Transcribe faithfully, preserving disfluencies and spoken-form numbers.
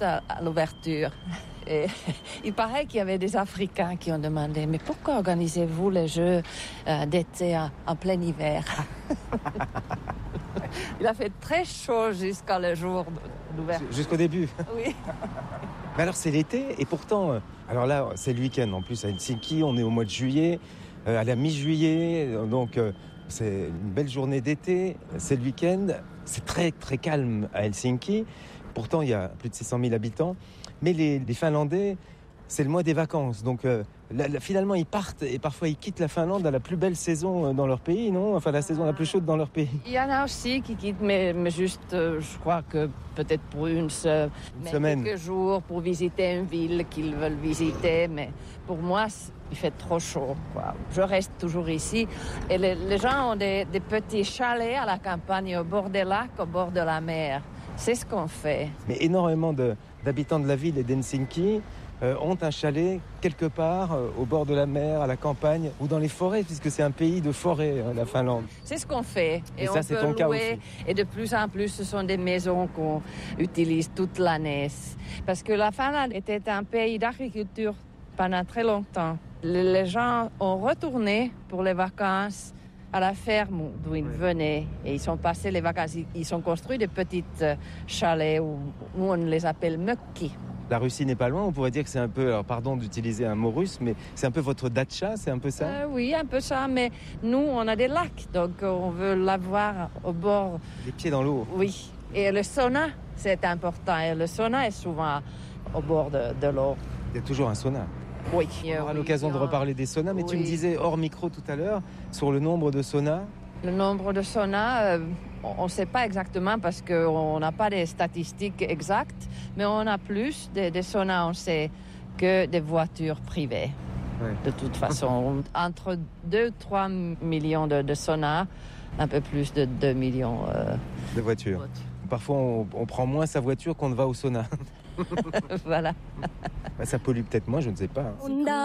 juste à, à l'ouverture. Et il paraît qu'il y avait des Africains qui ont demandé « Mais pourquoi organisez-vous les Jeux euh, d'été en, en plein hiver ?» Il a fait très chaud jusqu'à le jour d'ouverture. Jusqu'au début. Oui. Mais alors c'est l'été et pourtant, alors là c'est le week-end en plus à Helsinki, on est au mois de juillet, euh, à la mi-juillet, donc euh, c'est une belle journée d'été, c'est le week-end, c'est très très calme à Helsinki, pourtant il y a plus de six cent mille habitants, mais les, les Finlandais, c'est le mois des vacances, donc euh, là, là, finalement ils partent et parfois ils quittent la Finlande à la plus belle saison dans leur pays, non ? Enfin la saison la plus chaude dans leur pays. Il y en a aussi qui quittent, mais, mais juste, euh, je crois que peut-être pour une, se... une semaine, quelques jours pour visiter une ville qu'ils veulent visiter, mais pour moi il fait trop chaud, quoi. Je reste toujours ici et les, les gens ont des, des petits chalets à la campagne au bord des lacs, au bord de la mer. C'est ce qu'on fait. Mais énormément de, d'habitants de la ville et d'Helsinki Euh, ont un chalet quelque part euh, au bord de la mer, à la campagne ou dans les forêts, puisque c'est un pays de forêt, hein, la Finlande. C'est ce qu'on fait. Et, et on ça, c'est peut ton louer, cas aussi. Et de plus en plus, ce sont des maisons qu'on utilise toute l'année. Parce que la Finlande était un pays d'agriculture pendant très longtemps. Les gens ont retourné pour les vacances à la ferme d'où ils venaient. Et ils sont passés les vacances. Ils ont construit des petites chalets où, où on les appelle mökki. La Russie n'est pas loin, on pourrait dire que c'est un peu, alors pardon d'utiliser un mot russe, mais c'est un peu votre datcha, c'est un peu ça ? euh, Oui, un peu ça, mais nous, on a des lacs, donc on veut l'avoir au bord. Les pieds dans l'eau. Oui, et le sauna, c'est important, et le sauna est souvent au bord de, de l'eau. Il y a toujours un sauna. Oui. On aura oui, l'occasion de reparler des saunas, mais oui. tu me disais hors micro tout à l'heure, sur le nombre de saunas. Le nombre de saunas, euh, on ne sait pas exactement parce qu'on n'a pas des statistiques exactes, mais on a plus de, de saunas, on sait, que des voitures privées. Ouais. De toute façon, entre deux et trois millions de, de saunas, un peu plus de deux millions euh, de voitures. voitures. Parfois, on, on prend moins sa voiture qu'on ne va au sauna. Voilà. Ça pollue peut-être moins, je ne sais pas.